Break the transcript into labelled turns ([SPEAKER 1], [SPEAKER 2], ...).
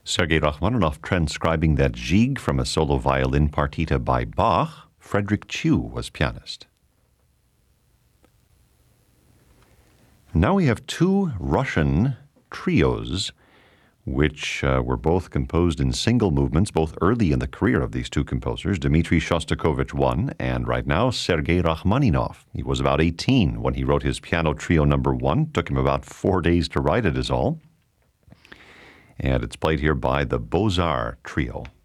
[SPEAKER 1] Sergei Rachmaninoff transcribing that Gigue from a solo violin partita by Bach. Frederick Chu was pianist. Now we have two Russian trios which were both composed in single movements, both early in the career of these two composers. Dmitri Shostakovich one, and right now Sergei Rachmaninoff. He was about 18 when he wrote his piano trio number 1. Took him about 4 days to write it is all. And it's played here by the Beaux-Arts Trio.